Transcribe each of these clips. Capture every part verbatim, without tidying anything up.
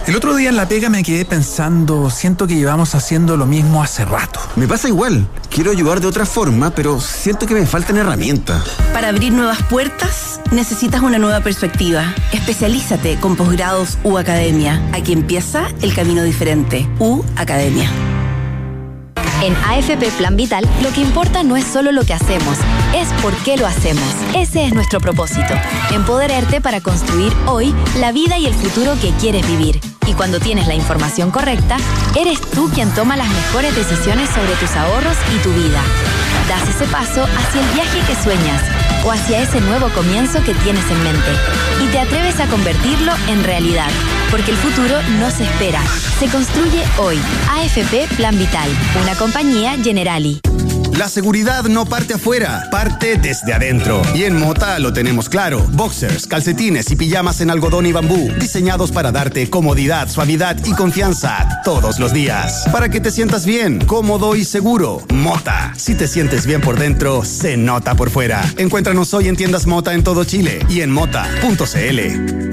El otro día en la pega me quedé pensando, siento que llevamos haciendo lo mismo hace rato. Me pasa igual, quiero ayudar de otra forma, pero siento que me faltan herramientas. Para abrir nuevas puertas, necesitas una nueva perspectiva. Especialízate con posgrados U Academia. Aquí empieza el camino diferente. U Academia. En A F P Plan Vital, lo que importa no es solo lo que hacemos, es por qué lo hacemos. Ese es nuestro propósito, empoderarte para construir hoy la vida y el futuro que quieres vivir. Y cuando tienes la información correcta, eres tú quien toma las mejores decisiones sobre tus ahorros y tu vida. Das ese paso hacia el viaje que sueñas o hacia ese nuevo comienzo que tienes en mente. Y te atreves a convertirlo en realidad, porque el futuro no se espera, se construye hoy. A F P Plan Vital, una compañía Generali. La seguridad no parte afuera, parte desde adentro. Y en Mota lo tenemos claro. Boxers, calcetines y pijamas en algodón y bambú, diseñados para darte comodidad, suavidad y confianza todos los días. Para que te sientas bien, cómodo y seguro. Mota. Si te sientes bien por dentro, se nota por fuera. Encuéntranos hoy en tiendas Mota en todo Chile y en mota punto c l.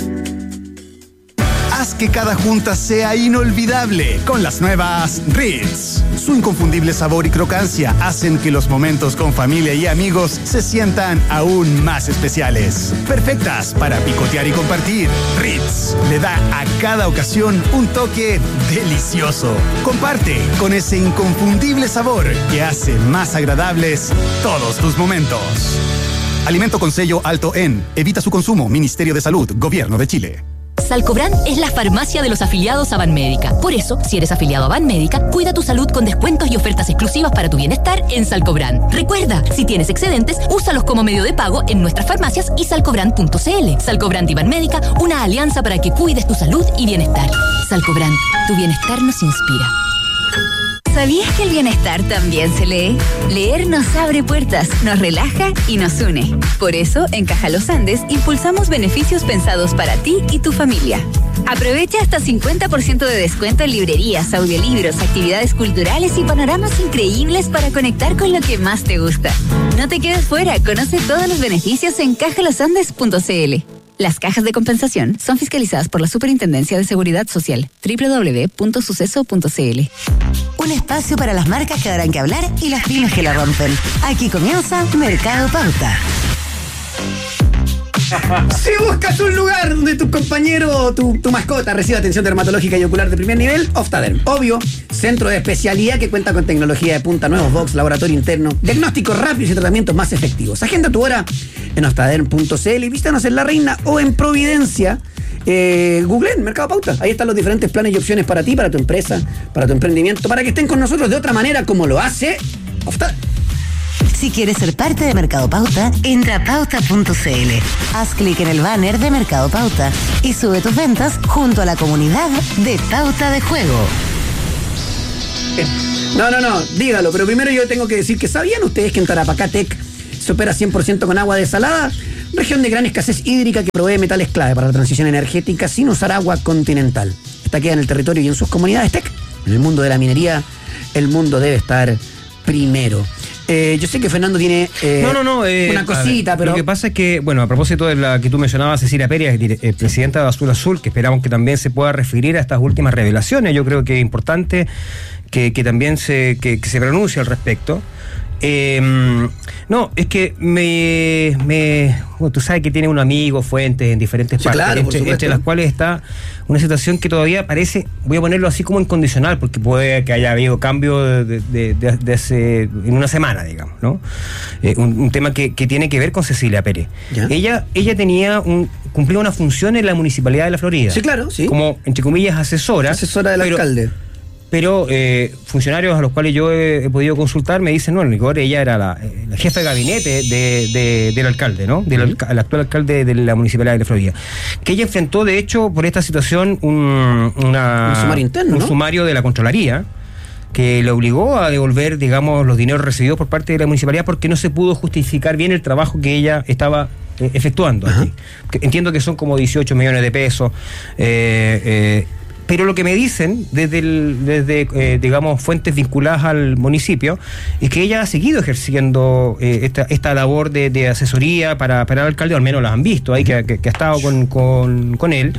Haz que cada junta sea inolvidable con las nuevas Ritz. Su inconfundible sabor y crocancia hacen que los momentos con familia y amigos se sientan aún más especiales. Perfectas para picotear y compartir. Ritz le da a cada ocasión un toque delicioso. Comparte con ese inconfundible sabor que hace más agradables todos tus momentos. Alimento con sello alto en. Evita su consumo. Ministerio de Salud. Gobierno de Chile. Salcobrand es la farmacia de los afiliados a Banmédica. Por eso, si eres afiliado a Banmédica, cuida tu salud con descuentos y ofertas exclusivas para tu bienestar en Salcobrand. Recuerda, si tienes excedentes, úsalos como medio de pago en nuestras farmacias y salcobrand punto c l. Salcobrand y Banmédica, una alianza para que cuides tu salud y bienestar. Salcobrand, tu bienestar nos inspira. ¿Sabías que el bienestar también se lee? Leer nos abre puertas, nos relaja y nos une. Por eso, en Caja Los Andes, impulsamos beneficios pensados para ti y tu familia. Aprovecha hasta cincuenta por ciento de descuento en librerías, audiolibros, actividades culturales y panoramas increíbles para conectar con lo que más te gusta. No te quedes fuera, conoce todos los beneficios en caja los andes punto c l. Las cajas de compensación son fiscalizadas por la Superintendencia de Seguridad Social. doble u doble u doble u punto suceso punto c l. Un espacio para las marcas que darán que hablar y las pymes que la rompen. Aquí comienza Mercado Pauta. Si buscas un lugar donde tu compañero o tu, tu mascota reciba atención dermatológica y ocular de primer nivel, Oftaderm. Obvio, centro de especialidad que cuenta con tecnología de punta, nuevos box, laboratorio interno, diagnósticos rápidos y tratamientos más efectivos. Agenda tu hora en oftaderm punto c l y visítanos en La Reina o en Providencia. Eh, Google en Mercado Pauta. Ahí están los diferentes planes y opciones para ti, para tu empresa, para tu emprendimiento, para que estén con nosotros de otra manera como lo hace Oftaderm. Si quieres ser parte de Mercado Pauta, entra a pauta punto c l. Haz clic en el banner de Mercado Pauta y sube tus ventas junto a la comunidad de Pauta de Juego. No, no, no, dígalo, pero primero yo tengo que decir que ¿sabían ustedes que en Tarapacá-Tec se opera cien por ciento con agua desalada? Región de gran escasez hídrica que provee metales clave para la transición energética sin usar agua continental. Esta queda en el territorio y en sus comunidades Tec. En el mundo de la minería, el mundo debe estar primero. Eh, yo sé que Fernando tiene eh, no, no, no, eh, una cosita, ver, pero... Lo que pasa es que, bueno, a propósito de la que tú mencionabas, Cecilia Pérez, eh, presidenta de Azul Azul, que esperamos que también se pueda referir a estas últimas revelaciones. Yo creo que es importante que, que también se, que, que se pronuncie al respecto. Eh, no, es que me, me bueno, tú sabes que tiene un amigo, fuentes en diferentes sí, partes, claro, entre, entre las cuales está una situación que todavía parece, voy a ponerlo así como incondicional, porque puede que haya habido cambio de, de, de, de hace, en una semana, digamos, ¿no? Eh, un, un tema que, que tiene que ver con Cecilia Pérez. ¿Ya? Ella, ella tenía un, cumplía una función en la Municipalidad de La Florida. Sí, claro, sí. Como, entre comillas, asesora. Asesora del pero, alcalde. Pero eh, funcionarios a los cuales yo he, he podido consultar me dicen, no, en rigor ella era la, la jefa de gabinete de, de, del alcalde, ¿no? Del uh-huh. el actual alcalde de la Municipalidad de La Florida. Que ella enfrentó, de hecho, por esta situación, un, una, un sumario interno, un ¿no? sumario de la Contraloría que le obligó a devolver, digamos, los dineros recibidos por parte de la municipalidad porque no se pudo justificar bien el trabajo que ella estaba eh, efectuando. Uh-huh. Aquí. Entiendo que son como dieciocho millones de pesos. Eh, eh, Pero lo que me dicen desde, el, desde eh, digamos, fuentes vinculadas al municipio es que ella ha seguido ejerciendo eh, esta, esta labor de, de asesoría para, para el alcalde, o al menos la han visto ahí, que, que, que ha estado con, con, con él.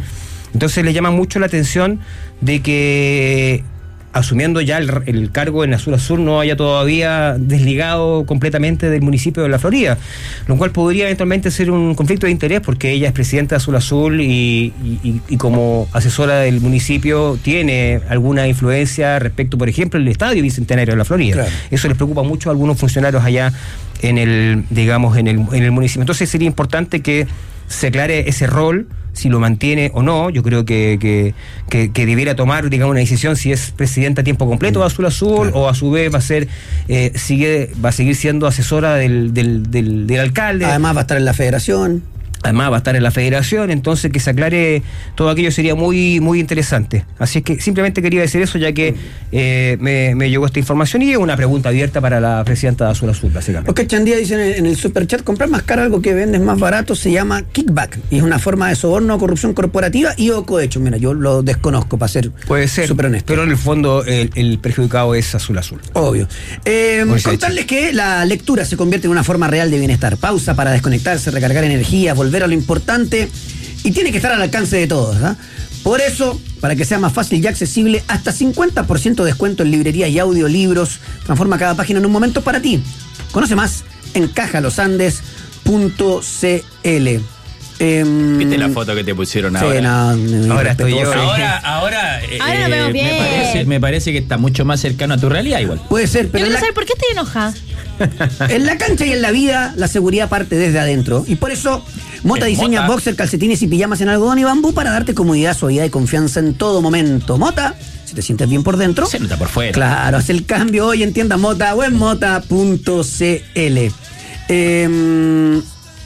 Entonces le llama mucho la atención de que, asumiendo ya el, el cargo en Azul Azul, no haya todavía desligado completamente del municipio de La Florida, lo cual podría eventualmente ser un conflicto de interés, porque ella es presidenta de Azul Azul y, y, y como asesora del municipio tiene alguna influencia respecto, por ejemplo, el Estadio Bicentenario de La Florida. Claro. Eso les preocupa mucho a algunos funcionarios allá en el, digamos, en el, en el municipio. Entonces sería importante que se aclare ese rol, si lo mantiene o no. Yo creo que, que, que, que debiera tomar, digamos, una decisión si es presidenta a tiempo completo de Azul Azul, claro, o a su vez va a ser eh, sigue va a seguir siendo asesora del, del, del, del alcalde. Además va a estar en la federación. Además va a estar en la federación, entonces que se aclare todo aquello sería muy muy interesante. Así es que simplemente quería decir eso, ya que eh, me, me llegó esta información y es una pregunta abierta para la presidenta de Azul Azul, básicamente. Oscar Chandía dice en el, en el superchat: comprar más caro algo que vendes más barato se llama kickback y es una forma de soborno o corrupción corporativa y o cohecho. Mira, yo lo desconozco, para ser Puede ser, súper honesto. Pero en el fondo el, el perjudicado es Azul Azul. Obvio. Eh, contarles que la lectura se convierte en una forma real de bienestar. Pausa para desconectarse, recargar energía, volver a lo importante, y tiene que estar al alcance de todos, ¿eh? Por eso, para que sea más fácil y accesible, hasta cincuenta por ciento de descuento en librerías y audiolibros. Transforma cada página en un momento para ti. Conoce más en caja los andes punto c l. Eh, ¿Viste la foto que te pusieron sí, ahora? No, no, ahora estoy yo. sí. Ahora, ahora, eh, ahora veo bien. Me parece, me parece que está mucho más cercano a tu realidad igual. Puede ser, pero yo quiero la... saber por qué estoy enojada. En la cancha y en la vida, la seguridad parte desde adentro. Y por eso, Mota ¿Es diseña Mota? boxer, calcetines y pijamas en algodón y bambú para darte comodidad, suavidad y confianza en todo momento. Mota, si te sientes bien por dentro, se nota por fuera. Claro, haz el cambio hoy en tienda Mota o en mota punto c l. Eh,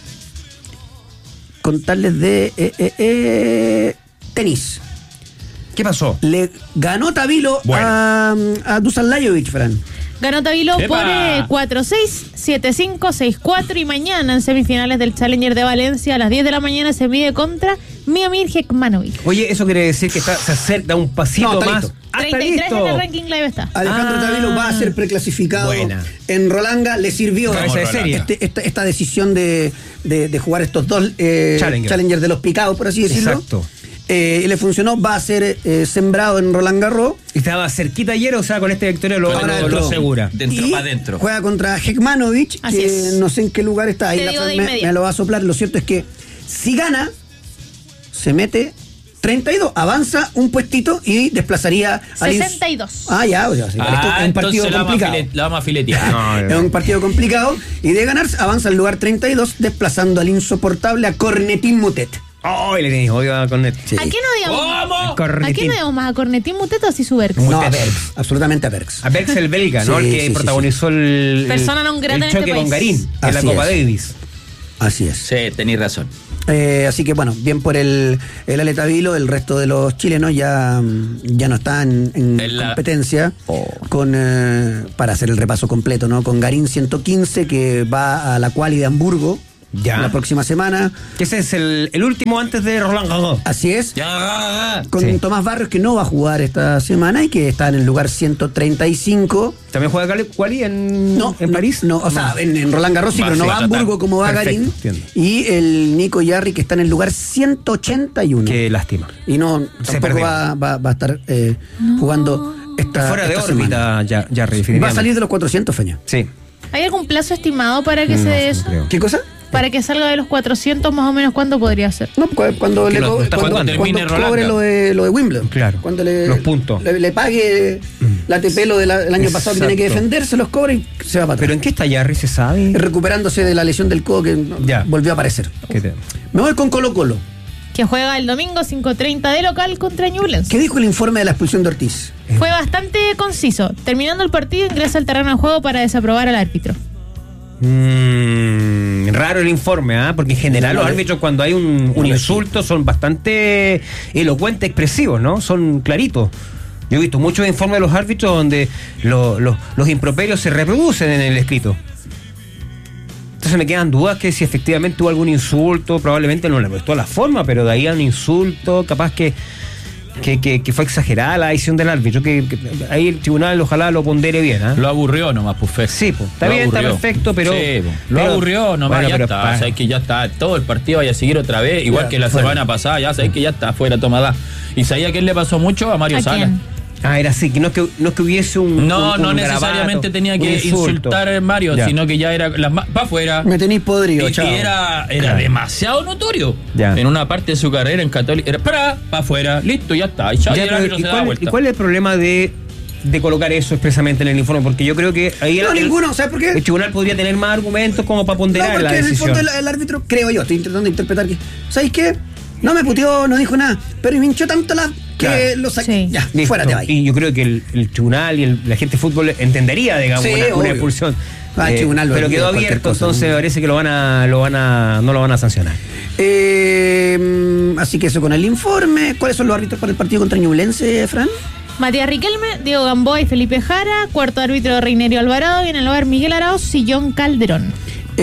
contarles de eh, eh, eh, tenis. ¿Qué pasó? Le ganó Tabilo bueno. a, a Dusan Lajovic, Fran. Ganó Tabilo por eh, cuatro seis, siete cinco, seis cuatro y mañana en semifinales del Challenger de Valencia a las diez de la mañana se mide contra Miomir Hekmanovic. Oye, eso quiere decir que está, se acerca un pasito No, más. listo. Ah, treinta y tres en el ranking live está. Alejandro Ah. Tabilo va a ser preclasificado. Buena. En Rolanga le sirvió Cabeza de serie. este, esta, esta decisión de, de, de jugar estos dos eh, Challenger. Challengers de los picados, por así decirlo. Exacto. Eh, y le funcionó, va a ser eh, sembrado en Roland Garros. Estaba cerquita ayer, o sea, con esta victoria lo, Ahora lo, lo entró. asegura. Dentro Y para adentro. juega contra Hekmanovic, Así que es. no sé en qué lugar está. Ahí Te la digo Fran de me, inmediato. me lo va a soplar. Lo cierto es que si gana, se mete treinta y dos, avanza un puestito y desplazaría al Ins- sesenta y dos. Ah, ya, o sea, esto Ah, es un partido entonces la vamos, a complicado. filet- la vamos a filetear. No, Es un partido complicado y de ganar avanza al lugar treinta y dos, desplazando al insoportable a Cornetín Mutet. ¡Oh! Le tenéis odio a Cornet. Sí. ¿A quién odiamos? ¿Cómo? ¿A Cornetín. quién odiamos más? ¿A Cornetín Muteto o Sisuberx? No, Mutet. a Bergs, absolutamente a Bergs. A Bex el belga, ¿no? Sí, el que sí, sí, protagonizó el, Persona non grata el en este choque con país. Garín en la Así Copa es. Davis. Así es. Sí, tenéis razón. Eh, así que bueno, bien por el, el Ale Tabilo. El resto de los chilenos ya, ya no están en En la- competencia Oh. con eh, para hacer el repaso completo, ¿no? Con Garín ciento quince, que va a la quali de Hamburgo Ya. la próxima semana. Que ese es el, el último antes de Roland Garros. Así es. Ya. Con Sí. Tomás Barrios, que no va a jugar esta semana y que está en el lugar ciento treinta y cinco. ¿También juega Gali- Quali en, No, en no, París? No, o sea, en, en Roland Garros sí, Va, pero no sí, va a va a tratar. Hamburgo como va Perfecto, Garín. entiendo. Y el Nico Yarri, que está en el lugar ciento ochenta y uno. Qué lástima. Y no, Se tampoco perdió. va, va, va a estar eh, jugando esta, Fuera de esta órbita, semana. ya, ya Va a definitivamente. salir de los cuatrocientos, Feña. Sí. ¿Hay algún plazo estimado para que No, se no creo. ¿Qué cosa? para que salga de los cuatrocientos más o menos cuánto podría ser? No, cu- cuando Que le lo- co- lo está cuando, jugando. cuando Termine Rolanda. cobre lo de, lo de Wimbledon. Claro. Cuando le, Los puntos. Le, le pague la A T P lo del año pasado que tiene que Exacto. defender, se los cobra y se va para atrás. ¿Pero en qué está Yarri, se sabe? Recuperándose de la lesión del codo que Ya. volvió a aparecer. ¿Qué te- Me voy con Colo Colo. Que juega el domingo cinco treinta de local contra Ñublense. ¿Qué dijo el informe de la expulsión de Ortiz? Fue bastante conciso. Terminando el partido ingresa al terreno de juego para desaprobar al árbitro. Mm, raro el informe, ¿ah? Porque en general los árbitros cuando hay un, un insulto son bastante elocuentes, expresivos, ¿no? Son claritos. Yo he visto muchos informes de los árbitros donde lo- lo- los improperios se reproducen en el escrito. Entonces me quedan dudas que si efectivamente hubo algún insulto, probablemente no le prestó la forma, pero de ahí a un insulto, capaz que que, que, que fue exagerada la decisión del árbitro, que, que ahí el tribunal ojalá lo pondere bien. ¿eh? Lo aburrió nomás, pues. Sí, pues, está Lo bien, aburrió. está perfecto, pero... Sí, po. Lo pero- aburrió nomás, bueno, ya pero está. pa- Sabes que ya está. Todo el partido vaya a seguir otra vez, igual Ya, que la fuera. semana pasada, ya sabes que ya está fuera tomada. ¿Y sabía a quién le pasó mucho? A Mario ¿A Sala. quién? Ah, era así, que no es que, no es que hubiese un... No, un- no un necesariamente garabato, tenía un que insulto. insultar a Mario, Ya. sino que ya era para afuera. Me tenéis Y, podrido, y chao. era, era Claro. demasiado notorio. Ya. En una parte de su carrera en Católica, era para, para afuera, listo, ya está. Y ya, Ya, y el pero, árbitro ¿y, se da cuál, vuelta. ¿Y cuál es el problema de, de colocar eso expresamente en el informe? Porque yo creo que ahí No, el, ninguno, ¿sabes por qué? el tribunal podría tener más argumentos como para No, ponderar porque la en el decisión. fondo el, el árbitro, creo yo, estoy intentando interpretar que. ¿Sabéis qué? No me puteó, no dijo nada, pero me hinchó tanto la. que Claro. lo saqué. Sí. Ya, Listo. fuera te va. Y yo creo que el, el tribunal y el- la gente de fútbol entendería, digamos, Sí, una, una obvio. expulsión. Ah, el tribunal lo pero olvida, quedó cualquier abierto, cosa, entonces ¿no? parece que lo van a, lo van a, no lo van a sancionar. Eh, así que eso con el informe. ¿Cuáles son los árbitros para el partido contra Ñublense, Fran? Matías Riquelme, Diego Gamboa y Felipe Jara. Cuarto árbitro Reinerio Alvarado. Y en el lugar Miguel Arauz y John Calderón.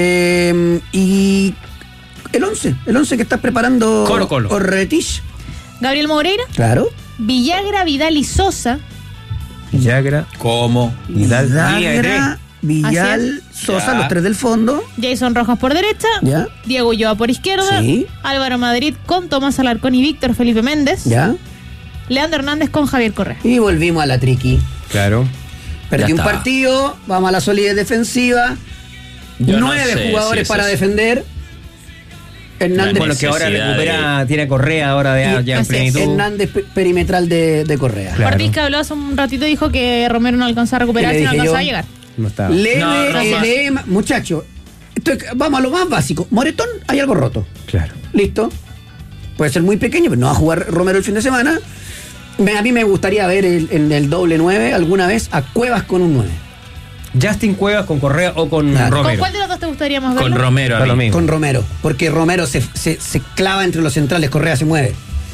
Eh, y el once, el once que está preparando Colo Colo. Orretich. Gabriel Moreira, Claro. Villagra, Vidal y Sosa. Villagra, ¿Cómo? Vidal, línea de tres. Zagra, Villal, Sosa, Ya. los tres del fondo. Jason Rojas por derecha. Ya. Diego Ulloa por izquierda. Sí. Álvaro Madrid con Tomás Alarcón y Víctor Felipe Méndez. Ya. Leandro Hernández con Javier Correa. Y volvimos a la triqui. Claro. Perdí Ya un está. partido, vamos a la solidez defensiva. Yo no Nueve sé jugadores si eso para es- defender. Hernández, Bueno, que ahora necesidad recupera, tiene Correa ahora de, Y ya en así es. plenitud. Hernández pe- perimetral de, de Correa. Claro. Ortiz, que habló hace un ratito, dijo que Romero no alcanzó a ¿Qué recuperar, le si no dije alcanzó yo? a llegar. No está. Leve, No, no, edema. Muchachos, esto- vamos a lo más básico. Moretón, hay algo roto. Claro. Listo. Puede ser muy pequeño, pero no va a jugar Romero el fin de semana. Me- a mí me gustaría ver el- en el doble nueve alguna vez a Cuevas con un nueve. Justin Cuevas con Correa o con Claro. ¿Con Romero. cuál de los dos te gustaría más Con verlo? Romero. a Da lo mí. mismo. Con Romero. Porque Romero se, se- se clava entre los centrales, Correa se mueve.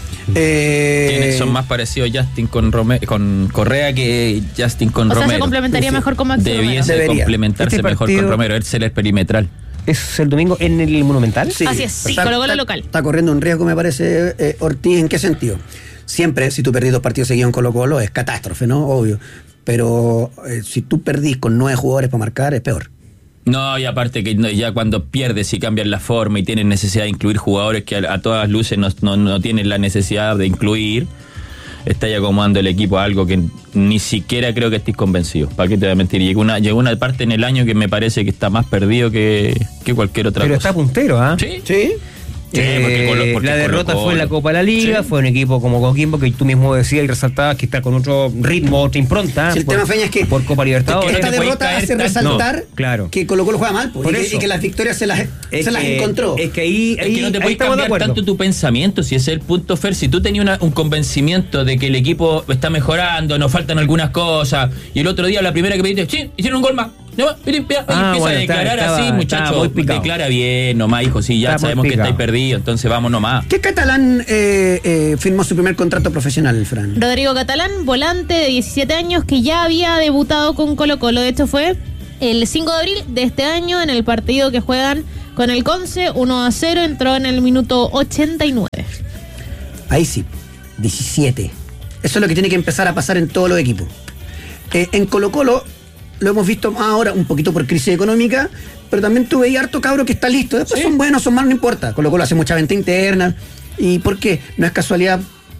Eh, Tiene- Son más parecidos Justin con Rome- con Correa que Justin con O sea, Romero. se complementaría Sí. mejor con Maxi Romero. Debiese Debería. complementarse Este mejor partido- con Romero, él es el perimetral. ¿Es el domingo en el Monumental? Sí. Así es, sí, Está- Colo Colo está- local. Está corriendo un riesgo, me parece, eh, Ortiz. ¿En qué sentido? Siempre, si tú perdís dos partidos seguidos en Colo Colo, es catástrofe, ¿no? Obvio. Pero eh, si tú perdís con nueve jugadores para marcar, es peor. No, y aparte que no- ya cuando pierdes y cambian la forma y tienen necesidad de incluir jugadores que a, a todas luces no, no, no tienen la necesidad de incluir, estáis acomodando el equipo a algo que ni siquiera creo que estéis convencidos. ¿Para qué te voy a mentir? Llegó una, llegó una parte en el año que me parece que está más perdido que, que cualquier otra Pero cosa. está puntero, ¿ah? Sí. ¿Sí? Sí, porque Eh, Colo- porque la derrota Colo-Colo. fue en la Copa de la Liga, Sí. fue un equipo como Coquimbo que tú mismo decías y resaltabas que está con otro ritmo, otra impronta. Si el por, tema, Feña, es que por Copa Libertadores. esta te puedes derrota caer hace tanto. resaltar No, claro. que Colo Colo juega mal pues, Por y, que, eso. y que las victorias se las, Es se las que- encontró. Es que ahí, Es ahí, que no te ahí puedes estamos de cambiar acuerdo. tanto tu pensamiento, si ese es el punto, Fer. Si tú tenías una- un convencimiento de que el equipo está mejorando, nos faltan algunas cosas, y el otro día la primera que pediste, sí, hicieron un gol más. No, y empieza Ah, a bueno, declarar estaba- así, estaba muchachos. muy picado. Declara bien, nomás, hijo, sí, ya Estaba muy sabemos que picado. estáis perdidos, entonces vamos nomás. ¿Qué catalán eh, eh, firmó su primer contrato profesional, Fran? Rodrigo Catalán, volante de diecisiete años que ya había debutado con Colo Colo. De hecho fue el cinco de abril de este año en el partido que juegan con el Conce, uno a cero, entró en el minuto ochenta y nueve. Ahí sí, diecisiete. Eso es lo que tiene que empezar a pasar en todos los equipos. Eh, en Colo Colo lo hemos visto más ahora, un poquito por crisis económica, pero también tuve ahí harto cabro que está listo. Después son buenos, son malos, no importa. Colo Colo hace mucha venta interna. ¿Y por qué? No es casualidad.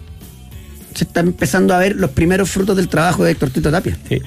Se está empezando a ver los primeros frutos del trabajo de Héctor Tito Tapia. Sí.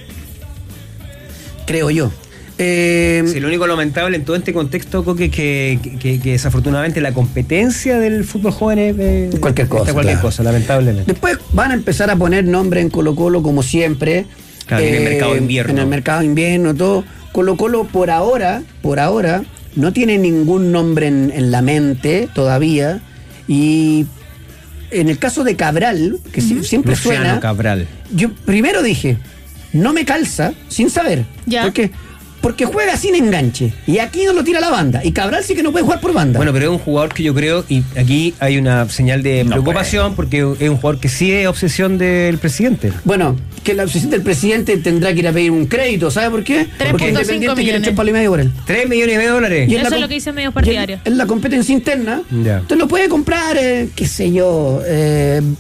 Creo yo. Eh, Sí, lo único lamentable en todo este contexto, Coque, es que, que, que, que desafortunadamente la competencia del fútbol joven es de, Cualquier cosa, está cualquier claro. cosa, lamentablemente. Después van a empezar a poner nombre en Colo Colo como siempre. Claro, en el mercado de invierno. En el mercado de invierno, todo. Colo Colo por ahora, por ahora, no tiene ningún nombre en, en la mente todavía. Y en el caso de Cabral, que si- siempre Luciano suena, Cabral. yo primero dije, no me calza, sin saber. Ya. Porque, porque juega sin enganche. Y aquí no lo tira la banda. Y Cabral sí que no puede jugar por banda. Bueno, pero es un jugador que yo creo, y aquí hay una señal de No preocupación, porque es un jugador que sí es obsesión del presidente. Bueno, que la obsesión del presidente tendrá que ir a pedir un crédito, ¿sabe por qué? tres Porque punto cinco Independiente quiere millones. echar palo y medio por él. Tres millones y medio de dólares. Y en Eso la es com- lo que dicen medios y en- partidarios. En la competencia interna, Ya. usted lo puede comprar, eh, qué sé yo, eh,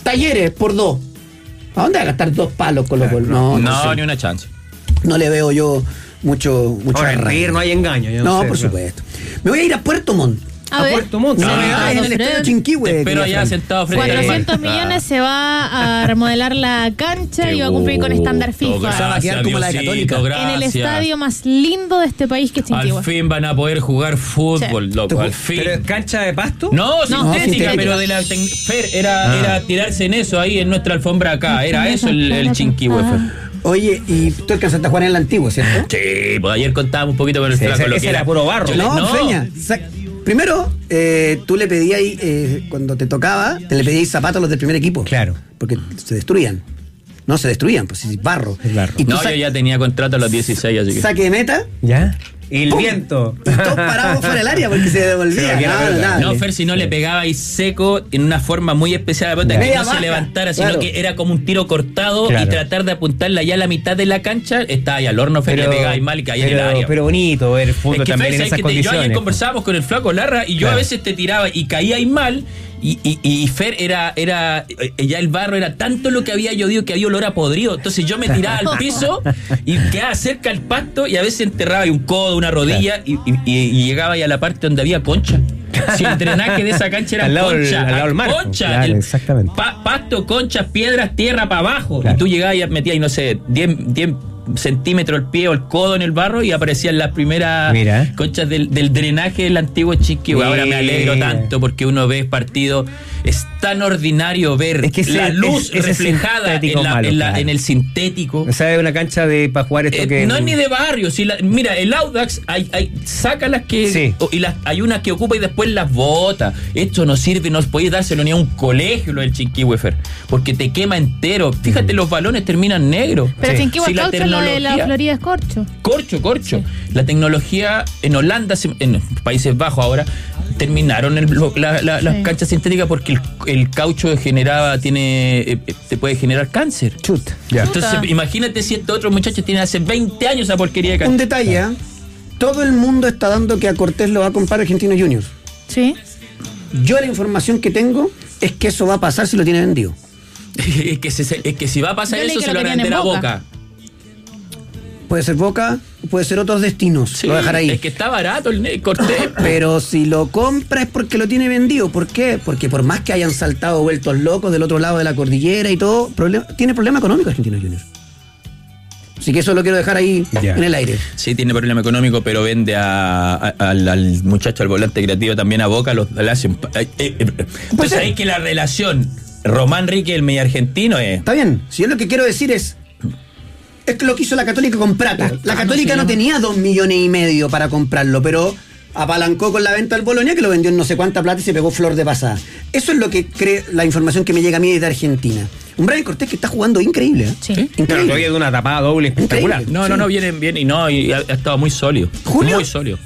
Talleres por dos. ¿A dónde va a gastar dos palos Colo Colo? No, No, no, no sé. ni una chance. No le veo yo mucho, mucho Ahora, en arranque. reír no hay engaño. yo No, sé, por pero- supuesto. Me voy a ir a Puerto Montt. A, ver. Puerto Montt. No, Ah, me va en el Fred. estadio Chinquihue. Te espero querida allá Fran. sentado frente al mar. cuatrocientos millones se va a remodelar la cancha y va a cumplir con estándar FIFA. va a quedar como la de Diosito, Católica. En el gracias. estadio más lindo de este país que es Chinquihue. Al fin van a poder jugar fútbol, Sí. loco, al fin. ¿Pero cancha de pasto? No, sintética, sintética. pero de la tec- Fer, era, Ah. era tirarse en eso ahí en nuestra alfombra acá. Era eso el, el Chinquihue, Fer. Oye, y tú alcanzaste a jugar en el antiguo, ¿cierto? Sí, pues ayer contábamos un poquito con el Sí, flaco. ese- lo ese que era puro barro. Yo le- No, Feña. sa- Primero, eh, tú le pedías, eh, cuando te tocaba, te le pedías zapatos a los del primer equipo. Claro. Porque se destruían. No, se destruían, pues es barro. Es barro. Y tú No, sa- yo ya tenía contrato a los dieciséis, así que. saque de meta, ¿Ya? Y el ¡pum! viento. y todos parados fuera del área porque se Se devolvía. volvía la Nada, pelota. nada. No, Fer, si no le pegaba ahí seco en una forma muy especial a la pelota, Ya. que Media no baja, se levantara, sino claro. que era como un tiro cortado Claro. y tratar de apuntarla ya a la mitad de la cancha, estaba ahí al horno, Fer, le pegaba y mal y caía en el pero, área. pero bonito ver fútbol Es que, también Fer, en ¿sabes esas que te- yo ayer condiciones. conversábamos con el flaco Larra y yo Claro. a veces te tiraba y caía ahí mal. Y, y, y Fer era, era, eh, ya el barro era tanto lo que había llovido que había olor a podrido. Entonces yo me tiraba al piso y quedaba cerca al pasto y a veces enterraba ahí un codo, una rodilla y, y- y- y llegaba ahí a la parte donde había concha. Si el drenaje de esa cancha era Al lado del- concha, al lado del mar, concha, claro, el exactamente. pa- pasto, conchas, piedras, tierra para abajo. Claro. Y tú llegabas y metías, no sé, diez centímetros el pie o el codo en el barro y aparecían las primeras Mira. conchas del, del drenaje del antiguo Chinquihue. Ahora me alegro Mira. tanto porque uno ve partido. Es tan ordinario ver Es que ese- la luz es- ese reflejada sintético en, la- malo, en la- claro. en el sintético. O sea, es una cancha de para jugar esto Eh, que. no es ni de barrio. Si la- mira, el Audax hay, hay, saca las que. Sí. o- y las, hay unas que ocupa y después las bota. Esto no sirve, no podéis dárselo ni a un colegio, lo del Chinquihue, Fer, porque te quema entero. Fíjate, los balones terminan negros. Pero Sí. Chinquihue Si la caucho es la de la tecnología- Florida es corcho. Corcho, corcho. La tecnología en Holanda, se- en Países Bajos ahora, terminaron el- lo- la- la- las Sí. canchas sintéticas porque el, el caucho generaba, tiene, eh, eh, te puede generar cáncer. Chut. Ya. Entonces, Chuta. imagínate si estos otros muchachos tienen hace veinte años esa porquería de Un cancha. detalle, ¿ah? Todo el mundo está dando que a Cortés lo va a comprar Argentinos Juniors. Sí. Yo la información que tengo es que eso va a pasar si lo tiene vendido. es, que se- es que si va a pasar Yo leí eso, que se lo lo van a querían vender en a Boca. Boca. Puede ser Boca, puede ser otros destinos. Sí, lo voy a dejar ahí. Es que está barato el ne- Cortés. Pero si lo compra es porque lo tiene vendido. ¿Por qué? Porque por más que hayan saltado vueltos locos del otro lado de la cordillera y todo, problema- tiene problema económico Argentinos Juniors. Así que eso lo quiero dejar ahí Ya. en el aire. Sí, tiene problema económico, pero vende a, a- al, al muchacho, al volante creativo, también a Boca, los, le hacen- eh, eh, eh. Entonces ser. ahí que la relación Román Riquelme y argentino es... Está bien. Si yo lo que quiero decir es. Es lo que hizo la Católica con Prata. La Católica no tenía dos millones y medio para comprarlo, pero apalancó con la venta del Bolonia, que lo vendió en no sé cuánta plata y se pegó flor de pasada. Eso es lo que cree la información que me llega a mí desde Argentina. Un Brian Cortés que está jugando increíble. ¿eh? Sí. Claro, Increíble. todavía de una tapada doble espectacular. Increíble. No, no, no, vienen bien y no, y ha, ha estado muy sólido. ¿Julio? Muy sólido.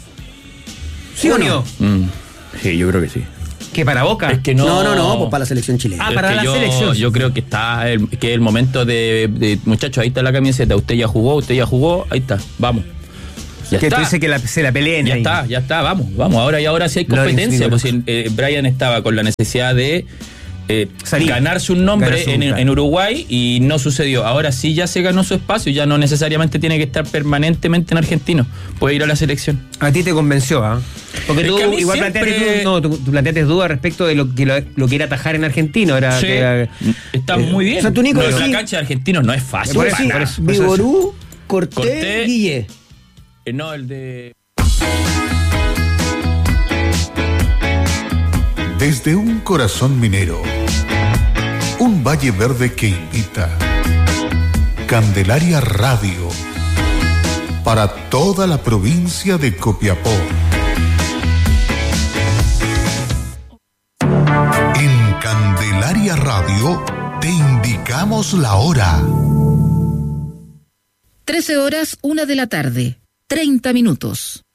¿Sí o no? Mm. Sí, yo creo que sí. Que para Boca. Es que no... No, no, no, pues para la selección chilena. Ah, Es para que la yo, selección. Yo creo que está el, que es el momento de, de- muchachos, ahí está la camiseta, usted ya jugó, usted ya jugó, ahí está, vamos. Ya que está. tú dices que la- se la peleen Ya ahí. está, ya está, vamos, vamos. Ahora y ahora sí hay Lawrence competencia. Nicolás. Pues si, eh, Brian estaba con la necesidad de eh, Salir. ganarse un nombre Ganarse un- en, claro. en Uruguay y no sucedió. Ahora sí ya se ganó su espacio, ya no necesariamente tiene que estar permanentemente en Argentino. Puede ir a la selección. A ti te convenció, ¿ah? Porque Es tú que a mí igual siempre- planteaste, du- no, tú, tú planteaste dudas respecto de lo que lo, lo que era atajar en Argentino. Era, Sí, que era- está eh, muy bien. o sea, tú, Nico, Pero decís- la cancha de Argentinos no es fácil. Tú por eso, decís, por eso, por eso. Vigorú, Cortés, Cortés. Guille. Eh, no, el de... Desde un corazón minero, un valle verde que invita. Candelaria Radio, para toda la provincia de Copiapó. En Candelaria Radio te indicamos la hora. trece horas, una de la tarde, treinta minutos.